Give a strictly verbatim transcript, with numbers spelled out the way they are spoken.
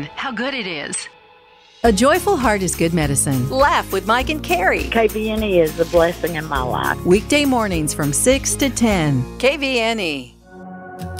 medicine. How good it is. A joyful heart is good medicine. Laugh with Mike and Carrie. K V N E is a blessing in my life. Weekday mornings from six to ten. K V N E.